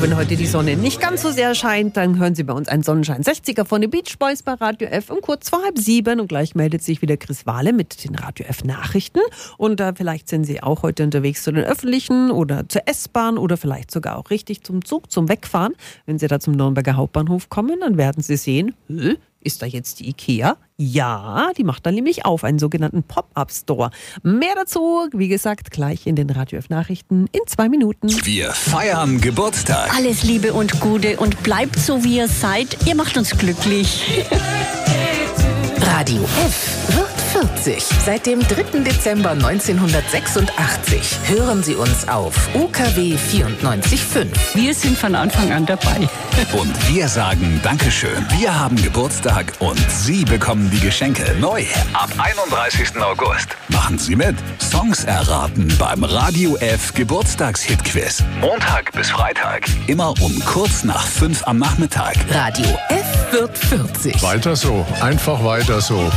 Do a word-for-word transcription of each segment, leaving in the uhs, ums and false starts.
wenn heute die Sonne nicht ganz so sehr scheint, dann hören Sie bei uns einen Sonnenschein sechziger von den Beach Boys bei Radio F um kurz vor halb sieben. Und gleich meldet sich wieder Chris Wahle mit den Radio F Nachrichten. Und äh, vielleicht sind Sie auch heute unterwegs zu den Öffentlichen oder zur S-Bahn oder vielleicht sogar auch richtig zum Zug, zum Wegfahren. Wenn Sie da zum Nürnberger Hauptbahnhof kommen, dann werden Sie sehen, Hö? Ist da jetzt die IKEA? Ja, die macht dann nämlich auf, einen sogenannten Pop-Up-Store. Mehr dazu, wie gesagt, gleich in den Radio F Nachrichten in zwei Minuten. Wir feiern Geburtstag. Alles Liebe und Gute und bleibt so, wie ihr seid. Ihr macht uns glücklich. Radio F wird vierzig. Seit dem dritten Dezember neunzehnhundertsechsundachtzig hören Sie uns auf U K W vierundneunzig Komma fünf. Wir sind von Anfang an dabei. Und wir sagen Dankeschön. Wir haben Geburtstag und Sie bekommen die Geschenke neu. Ab einunddreißigsten August. Machen Sie mit. Songs erraten beim Radio F Geburtstagshit-Quiz. Montag bis Freitag. Immer um kurz nach fünf am Nachmittag. Radio F wird vierzig. Weiter so. Einfach weiter so.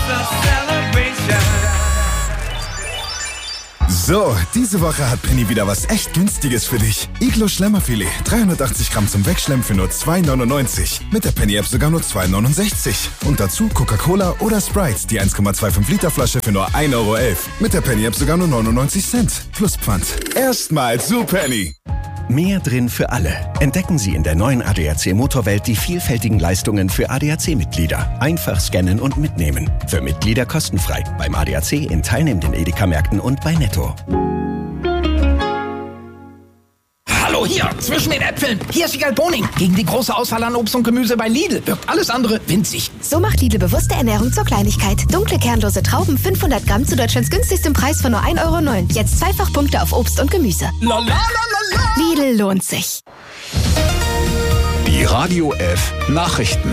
So, diese Woche hat Penny wieder was echt Günstiges für dich. Iglo Schlemmerfilet, dreihundertachtzig Gramm zum Wegschlemmen für nur zwei neunundneunzig. Mit der Penny-App sogar nur zwei neunundsechzig. Und dazu Coca-Cola oder Sprite, die eins Komma fünfundzwanzig Liter Flasche für nur ein Euro elf. Mit der Penny-App sogar nur neunundneunzig Cent. Plus Pfand. Erstmal zu Penny. Mehr drin für alle. Entdecken Sie in der neuen A D A C Motorwelt die vielfältigen Leistungen für A D A C-Mitglieder. Einfach scannen und mitnehmen. Für Mitglieder kostenfrei. Beim A D A C in teilnehmenden Edeka-Märkten und bei Netto. Hallo hier, zwischen den Äpfeln. Hier ist Wiegald Boning. Gegen die große Auswahl an Obst und Gemüse bei Lidl wirkt alles andere winzig. So macht Lidl bewusste Ernährung zur Kleinigkeit. Dunkle, kernlose Trauben, fünfhundert Gramm zu Deutschlands günstigstem Preis von nur ein Euro neun. Jetzt zweifach Punkte auf Obst und Gemüse. La, la, la, la, la. Lidl lohnt sich. Die Radio F Nachrichten.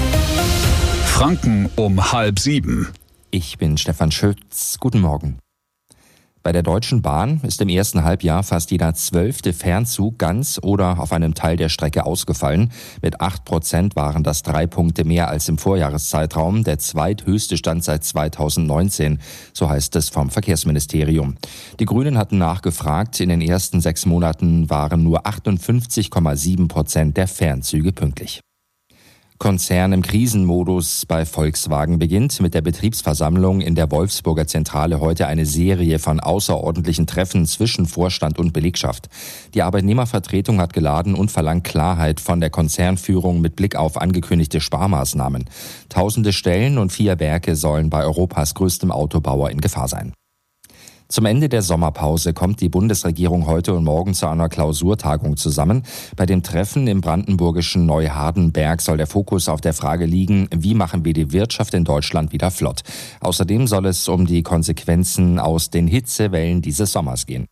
Franken um halb sieben. Ich bin Stefan Schütz. Guten Morgen. Bei der Deutschen Bahn ist im ersten Halbjahr fast jeder zwölfte Fernzug ganz oder auf einem Teil der Strecke ausgefallen. Mit acht Prozent waren das drei Punkte mehr als im Vorjahreszeitraum, der zweithöchste Stand seit zweitausendneunzehn, so heißt es vom Verkehrsministerium. Die Grünen hatten nachgefragt, in den ersten sechs Monaten waren nur achtundfünfzig Komma sieben Prozent der Fernzüge pünktlich. Konzern im Krisenmodus bei Volkswagen beginnt mit der Betriebsversammlung in der Wolfsburger Zentrale heute eine Serie von außerordentlichen Treffen zwischen Vorstand und Belegschaft. Die Arbeitnehmervertretung hat geladen und verlangt Klarheit von der Konzernführung mit Blick auf angekündigte Sparmaßnahmen. Tausende Stellen und vier Werke sollen bei Europas größtem Autobauer in Gefahr sein. Zum Ende der Sommerpause kommt die Bundesregierung heute und morgen zu einer Klausurtagung zusammen. Bei dem Treffen im brandenburgischen Neuhardenberg soll der Fokus auf der Frage liegen, wie machen wir die Wirtschaft in Deutschland wieder flott. Außerdem soll es um die Konsequenzen aus den Hitzewellen dieses Sommers gehen.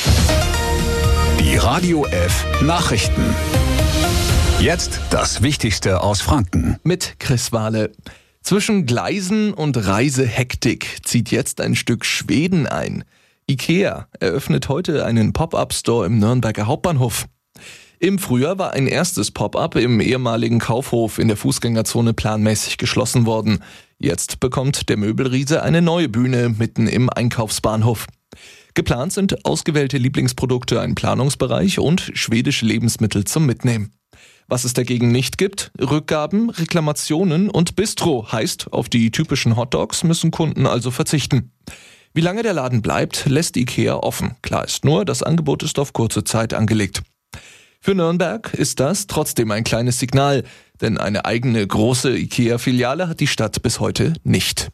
Die Radio F Nachrichten. Jetzt das Wichtigste aus Franken. Mit Chris Wahle. Zwischen Gleisen und Reisehektik zieht jetzt ein Stück Schweden ein. IKEA eröffnet heute einen Pop-Up-Store im Nürnberger Hauptbahnhof. Im Frühjahr war ein erstes Pop-Up im ehemaligen Kaufhof in der Fußgängerzone planmäßig geschlossen worden. Jetzt bekommt der Möbelriese eine neue Bühne mitten im Einkaufsbahnhof. Geplant sind ausgewählte Lieblingsprodukte, ein Planungsbereich und schwedische Lebensmittel zum Mitnehmen. Was es dagegen nicht gibt, Rückgaben, Reklamationen und Bistro, heißt, auf die typischen Hotdogs müssen Kunden also verzichten. Wie lange der Laden bleibt, lässt IKEA offen. Klar ist nur, das Angebot ist auf kurze Zeit angelegt. Für Nürnberg ist das trotzdem ein kleines Signal, denn eine eigene große IKEA-Filiale hat die Stadt bis heute nicht.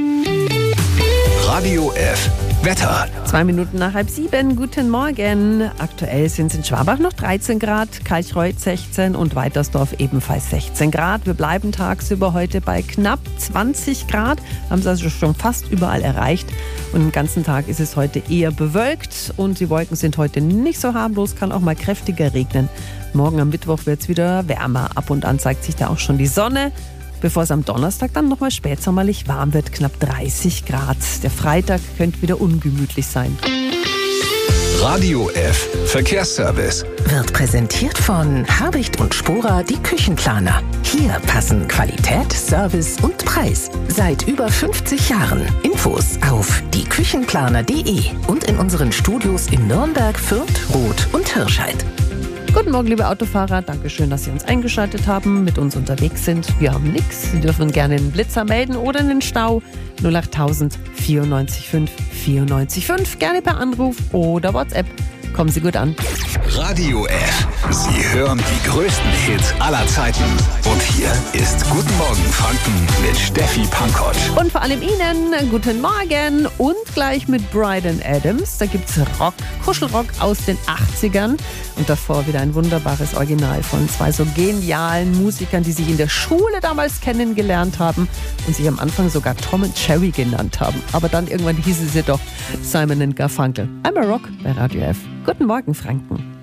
Radio F Wetter. Zwei Minuten nach halb sieben. Guten Morgen. Aktuell sind es in Schwabach noch dreizehn Grad, Kalchreuth sechzehn und Weitersdorf ebenfalls sechzehn Grad. Wir bleiben tagsüber heute bei knapp zwanzig Grad. Haben es also schon fast überall erreicht. Und den ganzen Tag ist es heute eher bewölkt und die Wolken sind heute nicht so harmlos, kann auch mal kräftiger regnen. Morgen am Mittwoch wird es wieder wärmer. Ab und an zeigt sich da auch schon die Sonne. Bevor es am Donnerstag dann nochmal spätsommerlich warm wird, knapp dreißig Grad. Der Freitag könnte wieder ungemütlich sein. Radio F Verkehrsservice Wird präsentiert von Habicht und Spora, die Küchenplaner. Hier passen Qualität, Service und Preis. Seit über fünfzig Jahren. Infos auf die küchenplaner punkt de und in unseren Studios in Nürnberg, Fürth, Roth und Hirscheid. Guten Morgen, liebe Autofahrer. Dankeschön, dass Sie uns eingeschaltet haben, mit uns unterwegs sind. Wir haben nichts. Sie dürfen gerne einen Blitzer melden oder einen Stau. null achttausend vierundneunzig fünf vierundneunzig fünf. Gerne per Anruf oder WhatsApp. Kommen Sie gut an. Radio F. Sie hören die größten Hits aller Zeiten. Und hier ist Guten Morgen Franken mit Steffi Pankott. Und vor allem Ihnen guten Morgen und gleich mit Bryan Adams. Da gibt's Rock, Kuschelrock aus den achtzigern. Und davor wieder ein wunderbares Original von zwei so genialen Musikern, die sich in der Schule damals kennengelernt haben und sich am Anfang sogar Tom und Jerry genannt haben. Aber dann irgendwann hießen sie doch Simon and Garfunkel. I'm a Rock bei Radio F. Guten Morgen, Franken.